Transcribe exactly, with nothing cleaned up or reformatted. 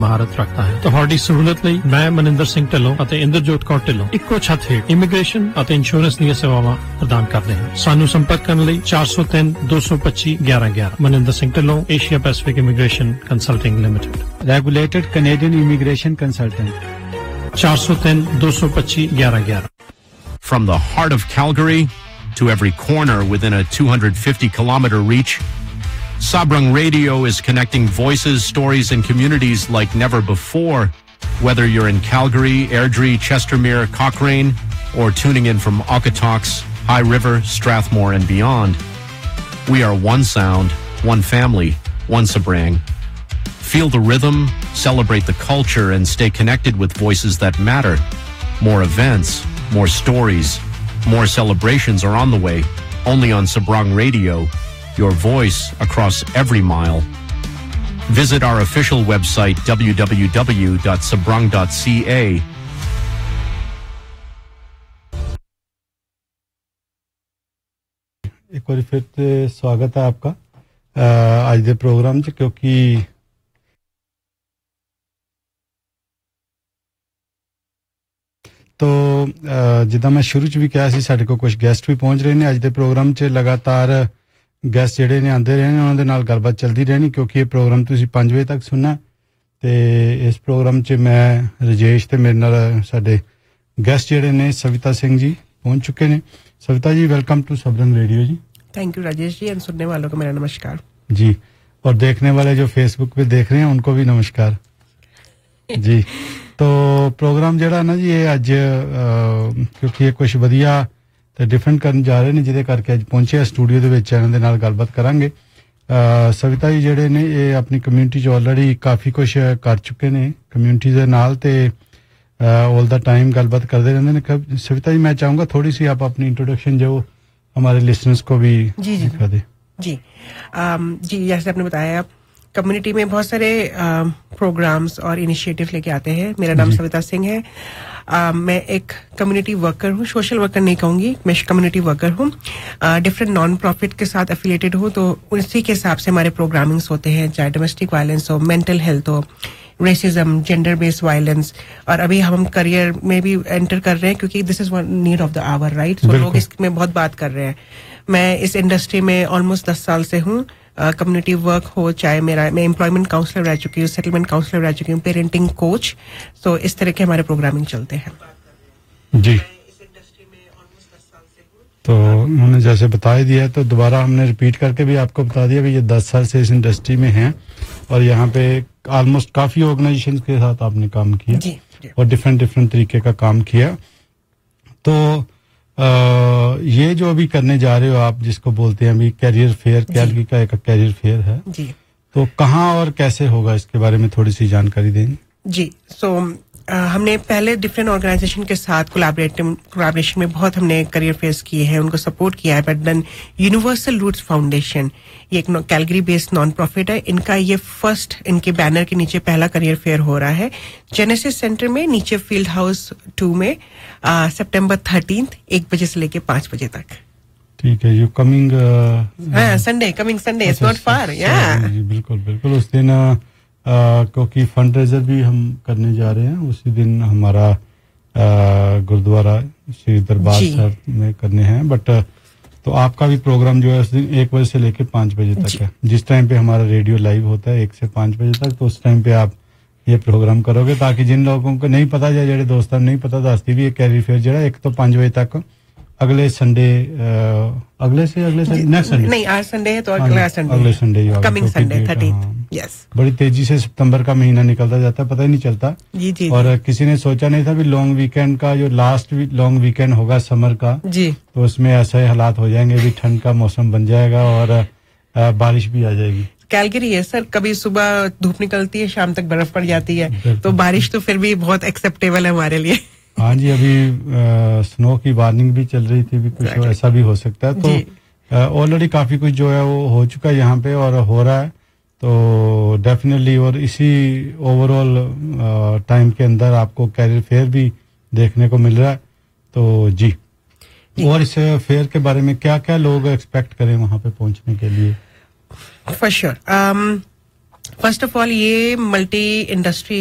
महारत रखता है। ਤੁਹਾਡੀ ਸਹੂਲਤ ਲਈ ਮੈਂ ਮਨਿੰਦਰ ਸਿੰਘ ਢਿੱਲੋਂ ਅਤੇ ਇੰਦਰਜੋਤ ਕੌਰ ਢਿੱਲੋਂ ਇੱਕੋ ਛੱਤ ਹੇਠ ਇਮੀਗ੍ਰੇਸ਼ਨ ਅਤੇ ਇੰਸ਼ੋਰੈਂਸ ਦੀਆਂ ਸੇਵਾਵਾਂ ਪ੍ਰਦਾਨ ਕਰਦੇ ਹਾਂ। ਸਾਨੂੰ ਸੰਪਰਕ ਕਰਨ ਲਈ ਚਾਰ ਸੌ ਤਿੰਨ ਦੋ ਸੌ ਪੱਚੀ ਗਿਆਰਾਂ ਗਿਆਰਾਂ। Maninder Singh Dhillon, Asia Pacific immigration consulting limited, regulated Canadian immigration consultant. ਚਾਰ ਸੌ ਤਿੰਨ ਦੋ ਸੌ ਪੱਚੀ ਗਿਆਰਾਂ ਗਿਆਰਾਂ। From the heart of Calgary to every corner within a two hundred fifty kilometer reach, Sabrang Radio is connecting voices, stories, and communities like never before. Whether you're in Calgary, Airdrie, Chestermere, Cochrane, or tuning in from Okotoks, High River, Strathmore, and beyond, we are one sound, one family, one Sabrang. Feel the rhythm, celebrate the culture, and stay connected with voices that matter. More events, more stories, more celebrations are on the way, only on Sabrang Radio. Your voice across every mile. Visit our official website w w w dot sabrang dot c a. एक बार फिर से स्वागत है आपका आज के programme च क्योंकि तो जिदा मैं शुरू च भी कहा सी साडे को कुछ गेस्ट भी पहुंच रहे ने। आज के प्रोग्राम च लगातार गेस्ट ਜਿਹੜੇ ਨੇ ਆਂਦੇ ਰਹੇ ਨੇ, ਉਹਨਾਂ ਦੇ ਨਾਲ ਗੱਲਬਾਤ ਚੱਲਦੀ ਰਹਿਣੀ ਕਿਉਂਕਿ ਇਹ ਪ੍ਰੋਗਰਾਮ ਤੁਸੀਂ ਪੰਜ ਵਜੇ ਤੱਕ ਸੁਣਨਾ ਤੇ ਇਸ ਪ੍ਰੋਗਰਾਮ 'ਚ ਮੈਂ ਰਜੇਸ਼ ਤੇ ਮੇਰੇ ਨਾਲ ਸਾਡੇ गेस्ट ਜਿਹੜੇ ਨੇ सविता सिंह जी पहुंच चुके ने। Savita ji, welcome to Sabrang radio ji. Thank you Rajesh ji, और सुनने वालों को मेरा नमस्कार जी, और देखने वाले जो फेसबुक पे देख रहे हैं उनको भी नमस्कार जी। तो प्रोग्राम ਜਿਹੜਾ ਨਾ ਜੀ ਇਹ ਅੱਜ ਕਿਉਂਕਿ ਇਹ ਕੁਝ ਵਧੀਆ ਤੇ ਡਿਫਰੈਂਟ ਕਰਨ ਜਾ ਰਹੇ ਨੇ ਜਿਹਦੇ ਕਰਕੇ ਅੱਜ ਪਹੁੰਚੇ ਆ ਸਟੂਡੀਓ ਦੇ ਵਿੱਚ ਇਹਨਾਂ ਦੇ ਨਾਲ ਗੱਲਬਾਤ ਕਰਾਂਗੇ। ਸਵਿਤਾ ਜੀ ਜਿਹੜੇ ਨੇ ਇਹ ਆਪਣੀ ਕਮਿਊਨਿਟੀ 'ਚ ਆਲਰੇਡੀ ਕਾਫੀ ਕੁਝ ਕਰ ਚੁੱਕੇ ਨੇ ਕਮਿਊਨਿਟੀ ਦੇ ਨਾਲ ਤੇ ऑल द टाइम गलबात करते रहते हैं। सविता जी, मैं चाहूंगा थोड़ी सी आप अपनी इंट्रोडक्शन जो हमारे लिसनर्स को भी जी जी कर दे। जी आम, जी जैसे आपने बताया कम्युनिटी में बहुत सारे प्रोग्राम्स और इनिशिएटिव लेके आते हैं। मेरा नाम सविता सिंह है। आ, मैं एक कम्युनिटी वर्कर हूँ, सोशल वर्कर नहीं कहूँगी, मैं कम्युनिटी वर्कर हूँ। डिफरेंट नॉन प्रॉफिट के साथ एफिलिएटेड हूँ, तो उसी के हिसाब से हमारे प्रोग्रामिंग्स होते हैं, चाहे डोमेस्टिक वायलेंस हो, मेंटल हेल्थ हो, रेसिज्म, जेंडर बेस्ड वायलेंस, और अभी हम करियर में भी एंटर कर रहे हैं क्योंकि this is one need of the our, right. सो लोग इसमें बहुत बात कर रहे हैं। मैं इस इंडस्ट्री में ऑलमोस्ट दस साल से हूँ। कम्युनिटी uh, वर्क हो, चाहे मेरा मैं एम्प्लॉयमेंट काउंसलर रह चुकी हूँ, सेटलमेंट काउंसलर रह चुकी हूँ, पेरेंटिंग कोच, तो इस तरह के हमारे प्रोग्रामिंग चलते हैं जी। तो उन्होंने जैसे बता ही दिया है तो दोबारा हमने रिपीट करके भी आपको बता दिया भी ये दस साल से इस इंडस्ट्री में हैं और यहाँ पे ऑलमोस्ट काफी ऑर्गेनाइजेशन के साथ आपने काम किया जी, जी। और डिफरेंट डिफरेंट तरीके का काम किया। तो आ, ये जो अभी करने जा रहे हो आप, जिसको बोलते हैं अभी कैरियर फेयर, कैलगरी का एक कैरियर फेयर है जी, तो कहाँ और कैसे होगा इसके बारे में थोड़ी सी जानकारी देंगे जी। सो so, Uh, हमने पहले डिफरेंट ऑर्गेनाइजेशन के साथ कोलैबोरेटिव कोलैबोरेशन में बहुत हमने करियर फेयर्स किए हैं, उनको सपोर्ट किया है। But then universal roots foundation, ये एक कैलगरी बेस्ड नॉन प्रॉफिट है, इनका ये फर्स्ट, इनके बैनर के नीचे पहला करियर फेयर हो रहा है जेनेसिस सेंटर में, नीचे फील्ड हाउस टू में, सितंबर थर्टीन्थ एक बजे से लेके पांच बजे तक। ठीक है, you coming Sunday, coming Sunday, it's not far. या बिल्कुल बिल्कुल। उस दिन क्योंकि फंड रेजर भी हम करने जा रहे हैं, उसी दिन हमारा गुरुद्वारा श्री दरबार साहब में करने हैं। बट तो आपका भी प्रोग्राम जो है उस दिन एक बजे से लेकर पाँच बजे तक है, जिस टाइम पे हमारा रेडियो लाइव होता है एक से पाँच बजे तक, तो उस टाइम पे आप ये प्रोग्राम करोगे ताकि जिन लोगों को नहीं पता, या जेडे दोस्तों नहीं पता दसती भी कैरियर फेयर जो एक तो पाँच बजे तक अगले संडे, अगले से अगले संडे नेक्स्ट संडे नहीं, आज संडे है तो अगला संडे, अगले Sunday coming Sunday thirteenth. Yes, बड़ी तेजी से सितंबर का महीना निकलता जाता है, पता ही नहीं चलता जी जी। और किसी ने सोचा नहीं था भी लॉन्ग वीकेंड का जो लास्ट लॉन्ग वीकेंड होगा समर का जी, तो उसमें ऐसे हालात हो जाएंगे भी ठंड का मौसम बन जाएगा और बारिश भी आ जाएगी। कैलगरी है सर, कभी सुबह धूप निकलती है, शाम तक बर्फ पड़ जाती है, तो बारिश तो फिर भी बहुत एक्सेप्टेबल है हमारे लिए। हाँ जी, अभी आ, स्नो की वार्निंग भी चल रही थी, भी कुछ exactly. ऐसा भी हो सकता है। तो ऑलरेडी काफी कुछ जो है वो हो चुका है यहाँ पे और हो रहा है, तो डेफिनेटली। और इसी ओवरऑल टाइम के अंदर आपको कैरियर फेयर भी देखने को मिल रहा है, तो जी, जी। और इस फेयर के बारे में क्या क्या लोग एक्सपेक्ट करें वहां पे पहुंचने के लिए? For sure first of all ये मल्टी इंडस्ट्री